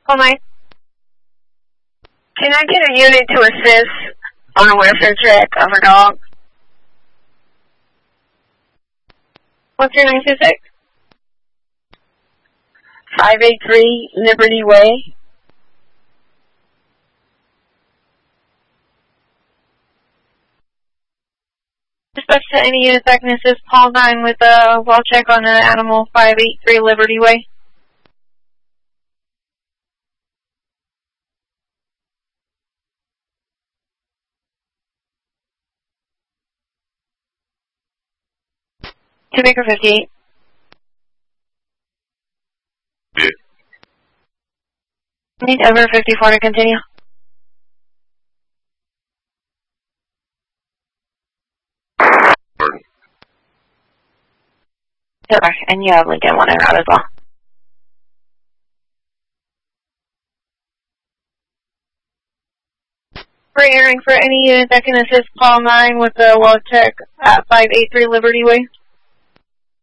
Call 9. Can I get a unit to assist on a welfare check of a dog? What's your 926? 583 Liberty Way. Dispatch to any unit that can assist Paul 9 with a well check on an animal 583 Liberty Way. To Baker 58. Need over 54 to continue. Sure, and you have Lincoln 1 en route as well. For airing for any unit that can assist Paul 9 with a well check at 583 Liberty Way.